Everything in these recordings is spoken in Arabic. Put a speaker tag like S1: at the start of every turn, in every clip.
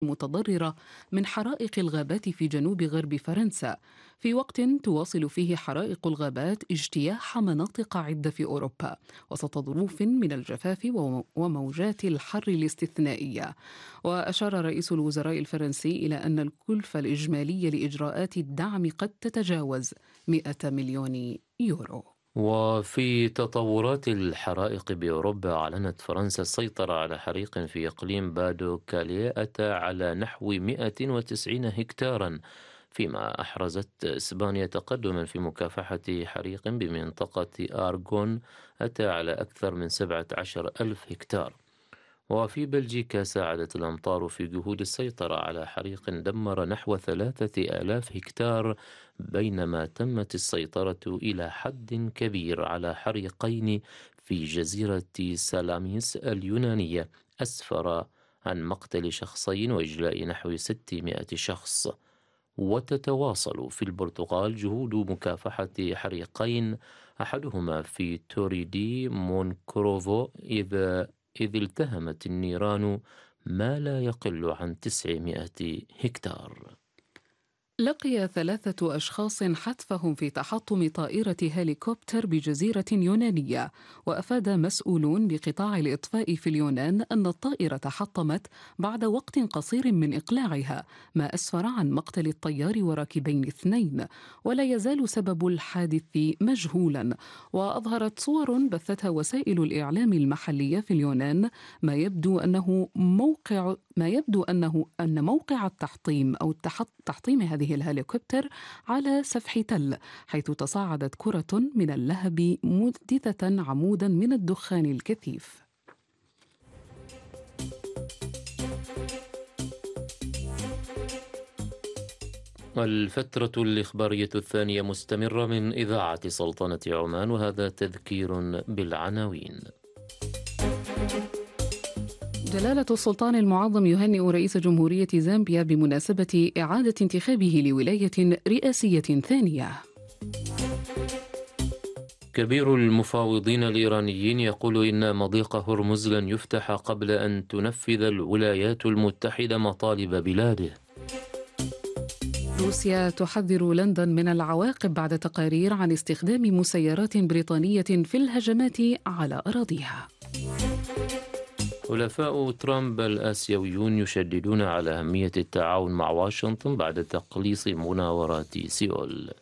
S1: متضررة من حرائق الغابات في جنوب غرب فرنسا، في وقت تواصل فيه حرائق الغابات اجتياح مناطق عدة في أوروبا وسط ظروف من الجفاف وموجات الحر الاستثنائية. وأشار رئيس الوزراء الفرنسي إلى أن الكلفة الإجمالية لإجراءات الدعم قد تتجاوز 100 مليون يورو.
S2: وفي تطورات الحرائق بأوروبا، أعلنت فرنسا السيطرة على حريق في إقليم بادو كاليه أتى على نحو 190 هكتارا، فيما أحرزت إسبانيا تقدما في مكافحة حريق بمنطقة آرغون أتى على أكثر من 17 ألف هكتار. وفي بلجيكا ساعدت الأمطار في جهود السيطرة على حريق دمر نحو 3000 هكتار، بينما تمت السيطرة إلى حد كبير على حريقين في جزيرة سالاميس اليونانية أسفر عن مقتل شخصين وإجلاء نحو 600 شخص. وتتواصل في البرتغال جهود مكافحة حريقين، أحدهما في توريدي مونكروفو، إذ التهمت النيران ما لا يقل عن 900 هكتار.
S1: لقي 3 أشخاص حتفهم في تحطم طائرة هليكوبتر بجزيرة يونانية، وأفاد مسؤولون بقطاع الإطفاء في اليونان أن الطائرة تحطمت بعد وقت قصير من إقلاعها، ما أسفر عن مقتل الطيار وراكبين 2، ولا يزال سبب الحادث مجهولا. وأظهرت صور بثتها وسائل الإعلام المحلية في اليونان أن موقع التحطيم أو تحطيم هذه الهليكوبتر على سفح تل، حيث تصاعدت كرة من اللهب مددة عمودا من الدخان الكثيف.
S2: الفترة الإخبارية الثانية مستمرة من إذاعة سلطنة عمان، وهذا تذكير بالعناوين.
S1: جلالة السلطان المعظم يهنئ رئيس جمهورية زامبيا بمناسبة إعادة انتخابه لولاية رئاسية ثانية.
S2: كبير المفاوضين الإيرانيين يقول إن مضيق هرمز لن يفتح قبل أن تنفذ الولايات المتحدة مطالب بلاده.
S1: روسيا تحذر لندن من العواقب بعد تقارير عن استخدام مسيرات بريطانية في الهجمات على أراضيها.
S2: حلفاء ترامب الآسيويون يشددون على أهمية التعاون مع واشنطن بعد تقليص مناورات سيول.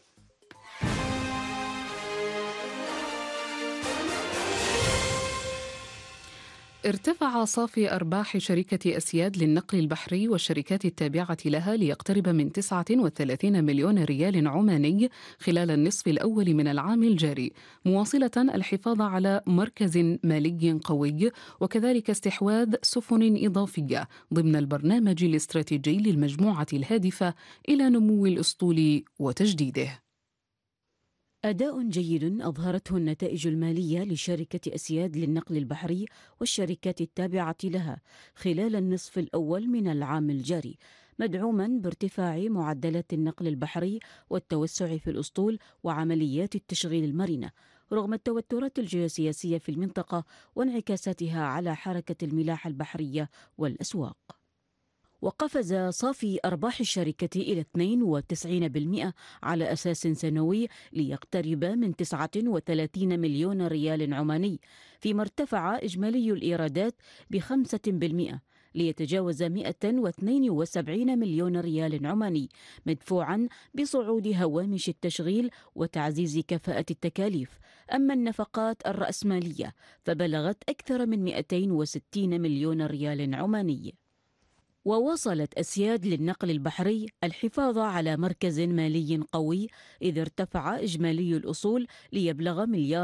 S1: ارتفع صافي أرباح شركة أسياد للنقل البحري والشركات التابعة لها ليقترب من 39 مليون ريال عماني خلال النصف الأول من العام الجاري، مواصلة الحفاظ على مركز مالي قوي وكذلك استحواذ سفن إضافية ضمن البرنامج الاستراتيجي للمجموعة الهادفة إلى نمو الأسطول وتجديده.
S3: أداء جيد أظهرته النتائج المالية لشركة أسياد للنقل البحري والشركات التابعة لها خلال النصف الأول من العام الجاري، مدعوما بارتفاع معدلات النقل البحري والتوسع في الأسطول وعمليات التشغيل المرنة، رغم التوترات الجيوسياسية في المنطقة وانعكاساتها على حركة الملاحة البحرية والأسواق. وقفز صافي أرباح الشركة إلى 92% على أساس سنوي ليقترب من 39 مليون ريال عماني، فيما ارتفع إجمالي الإيرادات ب5% ليتجاوز 172 مليون ريال عماني، مدفوعا بصعود هوامش التشغيل وتعزيز كفاءة التكاليف. أما النفقات الرأسمالية فبلغت أكثر من 260 مليون ريال عماني. وواصلت أسياد للنقل البحري الحفاظ على مركز مالي قوي، إذ ارتفع إجمالي الأصول ليبلغ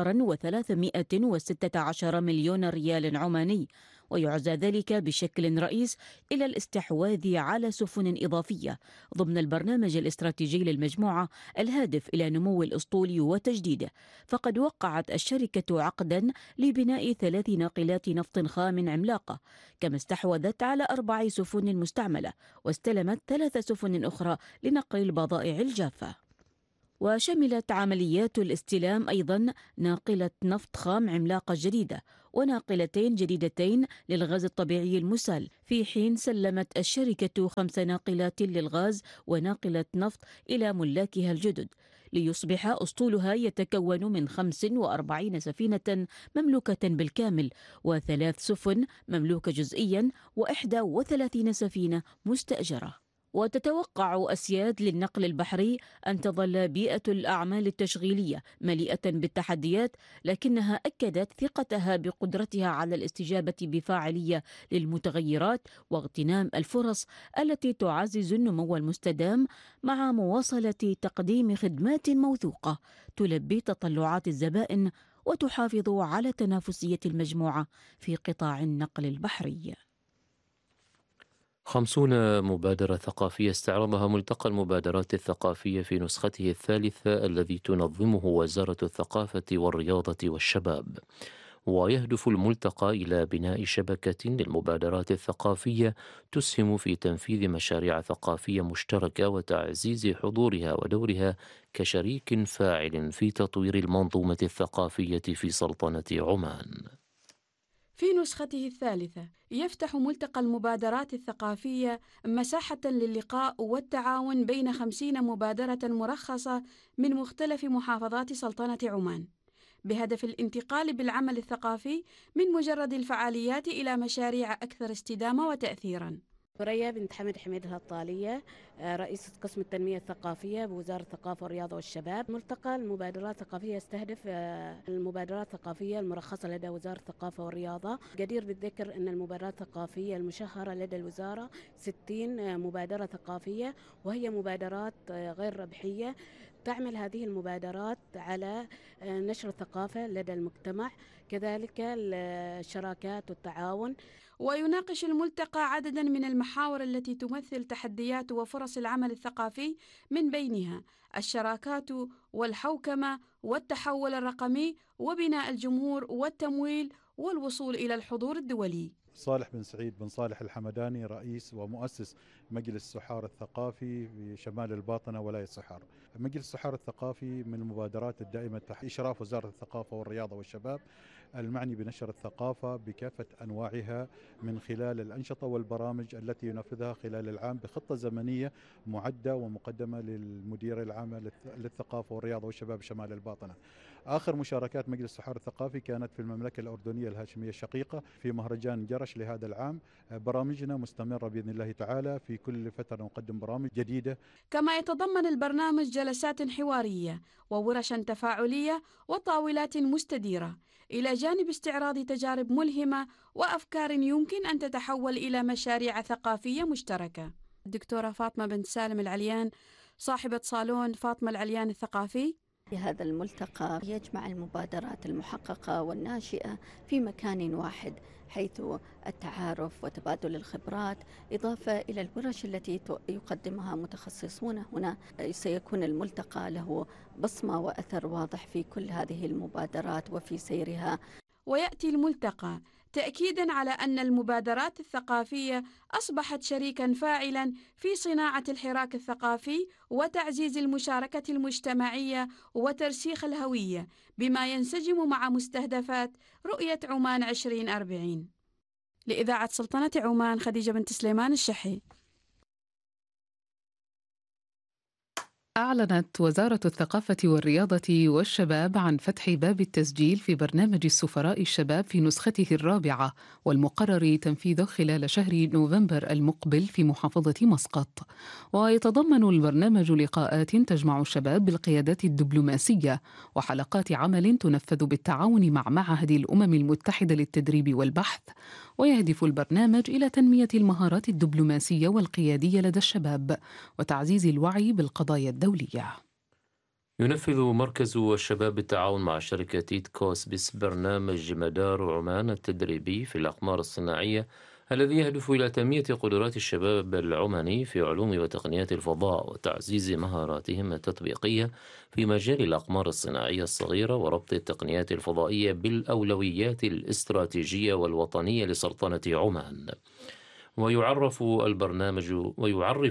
S3: 1,316 مليون ريال عماني، ويعزى ذلك بشكل رئيس إلى الاستحواذ على سفن إضافية ضمن البرنامج الاستراتيجي للمجموعة الهادف إلى نمو الأسطول وتجديده. فقد وقعت الشركة عقدا لبناء 3 ناقلات نفط خام عملاقة، كما استحوذت على 4 سفن مستعملة واستلمت 3 سفن أخرى لنقل البضائع الجافة. وشملت عمليات الاستلام أيضا ناقلة نفط خام عملاقة جديدة، وناقلتين جديدتين للغاز الطبيعي المسال، في حين سلمت الشركة 5 ناقلات للغاز وناقلة نفط إلى ملاكها الجدد، ليصبح أسطولها يتكون من 45 سفينة مملوكة بالكامل، و3 سفن مملوكة جزئيا، و31 سفينة مستأجرة. وتتوقع أسياد للنقل البحري أن تظل بيئة الأعمال التشغيلية مليئة بالتحديات، لكنها أكدت ثقتها بقدرتها على الاستجابة بفاعلية للمتغيرات واغتنام الفرص التي تعزز النمو المستدام، مع مواصلة تقديم خدمات موثوقة تلبي تطلعات الزبائن وتحافظ على تنافسية المجموعة في قطاع النقل البحري.
S2: 50 مبادرة ثقافية استعرضها ملتقى المبادرات الثقافية في نسخته الثالثة الذي تنظمه وزارة الثقافة والرياضة والشباب. ويهدف الملتقى إلى بناء شبكة للمبادرات الثقافية تسهم في تنفيذ مشاريع ثقافية مشتركة وتعزيز حضورها ودورها كشريك فاعل في تطوير المنظومة الثقافية في سلطنة عمان.
S4: في نسخته الثالثة يفتح ملتقى المبادرات الثقافية مساحة للقاء والتعاون بين 50 مبادرة مرخصة من مختلف محافظات سلطنة عمان، بهدف الانتقال بالعمل الثقافي من مجرد الفعاليات إلى مشاريع أكثر استدامة وتأثيراً.
S5: ثريا بنت حمد حميد الهطالية، رئيسة قسم التنمية الثقافية بوزارة الثقافة والرياضة والشباب. ملتقى المبادرات الثقافية يستهدف المبادرات الثقافية المرخصة لدى وزارة الثقافة والرياضة. جدير بالذكر أن المبادرات الثقافية المشهرة لدى الوزارة 60 مبادرة ثقافية، وهي مبادرات غير ربحية. تعمل هذه المبادرات على نشر الثقافة لدى المجتمع، كذلك الشراكات والتعاون.
S4: ويناقش الملتقى عددا من المحاور التي تمثل تحديات وفرص العمل الثقافي، من بينها الشراكات والحوكمة والتحول الرقمي وبناء الجمهور والتمويل والوصول إلى الحضور الدولي.
S6: صالح بن سعيد بن صالح الحمداني، رئيس ومؤسس مجلس سحار الثقافي في شمال الباطنة ولاية سحار. مجلس سحار الثقافي من المبادرات الدائمة تحت إشراف وزارة الثقافة والرياضة والشباب المعني بنشر الثقافة بكافة أنواعها من خلال الأنشطة والبرامج التي ينفذها خلال العام بخطة زمنية معدة ومقدمة للمدير العام للثقافة والرياضة والشباب شمال الباطنة. آخر مشاركات مجلس سحار الثقافي كانت في المملكة الأردنية الهاشمية الشقيقة في مهرجان جرش لهذا العام. برامجنا مستمرة بإذن الله تعالى، في كل فترة نقدم برامج جديدة.
S4: كما يتضمن البرنامج جلسات حوارية وورشا تفاعلية وطاولات مستديرة، إلى جانب استعراض تجارب ملهمة وأفكار يمكن أن تتحول إلى مشاريع ثقافية مشتركة. الدكتورة فاطمة بنت سالم العليان، صاحبة صالون فاطمة العليان الثقافي.
S7: هذا الملتقى يجمع المبادرات المحققة والناشئة في مكان واحد، حيث التعارف وتبادل الخبرات، إضافة إلى الورش التي يقدمها متخصصون هنا. سيكون الملتقى له بصمة وأثر واضح في كل هذه المبادرات وفي سيرها.
S4: ويأتي الملتقى تأكيداً على أن المبادرات الثقافية أصبحت شريكاً فاعلاً في صناعة الحراك الثقافي وتعزيز المشاركة المجتمعية وترسيخ الهوية، بما ينسجم مع مستهدفات رؤية عمان 2040. لإذاعة سلطنة عمان، خديجة بنت سليمان الشحي.
S1: أعلنت وزارة الثقافة والرياضة والشباب عن فتح باب التسجيل في برنامج السفراء الشباب في نسخته الرابعة، والمقرر تنفيذه خلال شهر نوفمبر المقبل في محافظة مسقط. ويتضمن البرنامج لقاءات تجمع الشباب بالقيادات الدبلوماسية وحلقات عمل تنفذ بالتعاون مع معهد الأمم المتحدة للتدريب والبحث. ويهدف البرنامج إلى تنمية المهارات الدبلوماسية والقيادية لدى الشباب وتعزيز الوعي بالقضايا الدولية.
S2: ينفذ مركز الشباب بالتعاون مع شركة تيتكوس برنامج مدار عمان التدريبي في الأقمار الصناعية، الذي يهدف إلى تنمية قدرات الشباب العماني في علوم وتقنيات الفضاء وتعزيز مهاراتهم التطبيقية في مجال الأقمار الصناعية الصغيرة وربط التقنيات الفضائية بالأولويات الاستراتيجية والوطنية لسلطنة عمان. ويعرف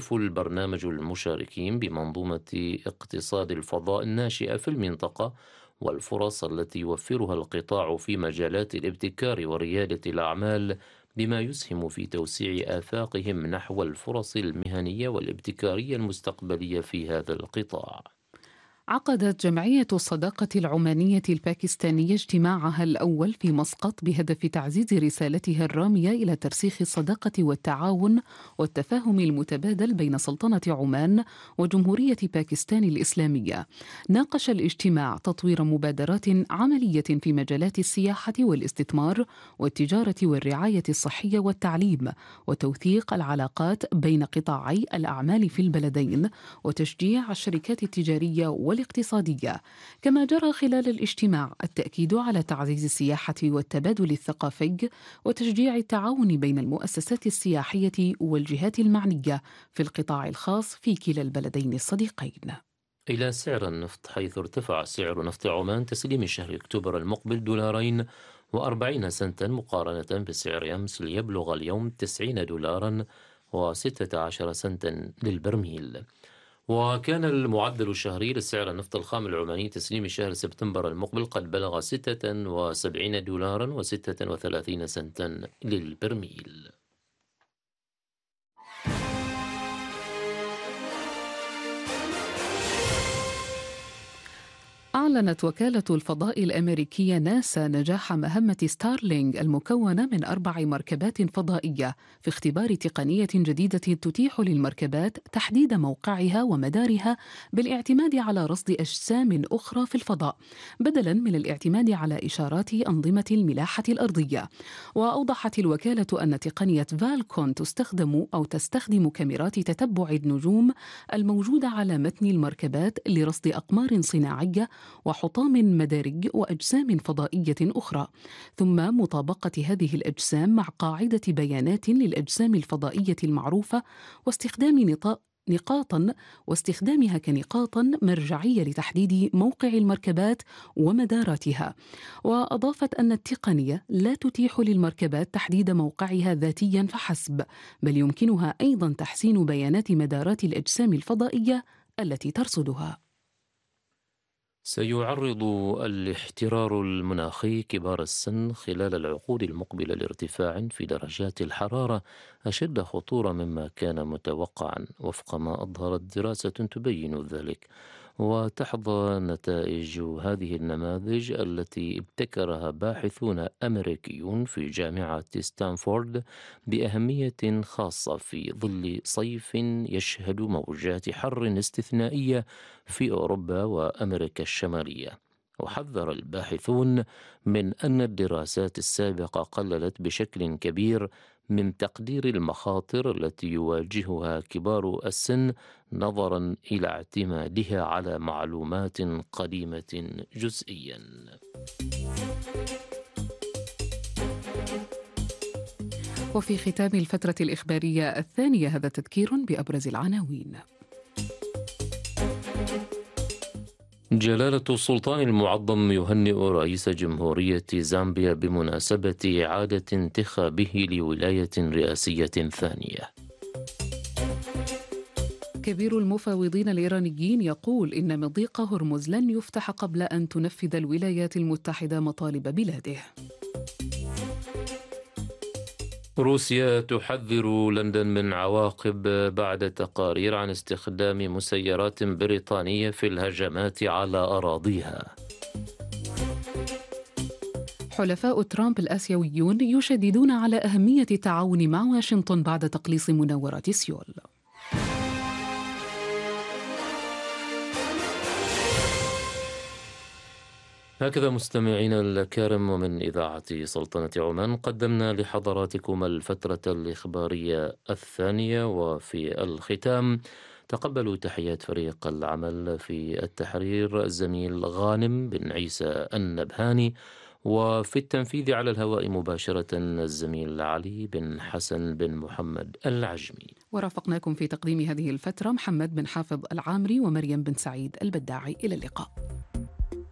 S2: البرنامج المشاركين بمنظومة اقتصاد الفضاء الناشئة في المنطقة والفرص التي يوفرها القطاع في مجالات الابتكار وريادة الأعمال، بما يسهم في توسيع آفاقهم نحو الفرص المهنية والابتكارية المستقبلية في هذا القطاع.
S1: عقدت جمعية الصداقة العمانية الباكستانية اجتماعها الأول في مسقط بهدف تعزيز رسالتها الرامية إلى ترسيخ الصداقة والتعاون والتفاهم المتبادل بين سلطنة عمان وجمهورية باكستان الإسلامية. ناقش الاجتماع تطوير مبادرات عملية في مجالات السياحة والاستثمار والتجارة والرعاية الصحية والتعليم، وتوثيق العلاقات بين قطاعي الأعمال في البلدين، وتشجيع الشركات التجارية والاقتصادية. كما جرى خلال الاجتماع التأكيد على تعزيز السياحة والتبادل الثقافي وتشجيع التعاون بين المؤسسات السياحية والجهات المعنية في القطاع الخاص في كلا البلدين الصديقين.
S2: إلى سعر النفط، حيث ارتفع سعر نفط عمان تسليم شهر أكتوبر المقبل $2.40 مقارنة بسعر أمس، ليبلغ اليوم $90.16 للبرميل. وكان المعدل الشهري لسعر النفط الخام العماني تسليم شهر سبتمبر المقبل قد بلغ $76.36 للبرميل.
S1: أعلنت وكالة الفضاء الأمريكية ناسا نجاح مهمة ستارلينج المكونة من 4 مركبات فضائية في اختبار تقنية جديدة تتيح للمركبات تحديد موقعها ومدارها بالاعتماد على رصد أجسام أخرى في الفضاء، بدلاً من الاعتماد على إشارات أنظمة الملاحة الأرضية. وأوضحت الوكالة أن تقنية فالكون تستخدم كاميرات تتبع النجوم الموجودة على متن المركبات لرصد أقمار صناعية وحطام مدارج وأجسام فضائية أخرى، ثم مطابقة هذه الأجسام مع قاعدة بيانات للأجسام الفضائية المعروفة واستخدامها كنقاط مرجعية لتحديد موقع المركبات ومداراتها. وأضافت أن التقنية لا تتيح للمركبات تحديد موقعها ذاتيا فحسب، بل يمكنها أيضا تحسين بيانات مدارات الأجسام الفضائية التي ترصدها.
S2: سيعرض الاحترار المناخي كبار السن خلال العقود المقبلة لارتفاع في درجات الحرارة أشد خطورة مما كان متوقعا، وفق ما أظهرت دراسة تبين ذلك. وتحظى نتائج هذه النماذج التي ابتكرها باحثون أمريكيون في جامعة ستانفورد بأهمية خاصة في ظل صيف يشهد موجات حر استثنائية في أوروبا وأمريكا الشمالية. وحذر الباحثون من أن الدراسات السابقة قللت بشكل كبير من تقدير المخاطر التي يواجهها كبار السن، نظرا إلى اعتمادها على معلومات قديمة جزئيا.
S1: وفي ختام الفترة الإخبارية الثانية هذا تذكير بأبرز العناوين.
S2: جلالة السلطان المعظم يهنئ رئيس جمهورية زامبيا بمناسبة إعادة انتخابه لولاية رئاسية ثانية.
S1: كبير المفاوضين الإيرانيين يقول إن مضيق هرمز لن يفتح قبل أن تنفذ الولايات المتحدة مطالب بلاده.
S2: روسيا تحذر لندن من عواقب بعد تقارير عن استخدام مسيرات بريطانية في الهجمات على أراضيها.
S1: حلفاء ترامب الآسيويون يشددون على أهمية التعاون مع واشنطن بعد تقليص مناورات سيول.
S2: هكذا مستمعينا الكرام، ومن إذاعة سلطنة عمان قدمنا لحضراتكم الفترة الإخبارية الثانية. وفي الختام تقبلوا تحيات فريق العمل في التحرير الزميل غانم بن عيسى النبهاني، وفي التنفيذ على الهواء مباشرة الزميل علي بن حسن بن محمد العجمي.
S1: ورافقناكم في تقديم هذه الفترة محمد بن حافظ العامري ومريم بن سعيد البداعي. إلى اللقاء.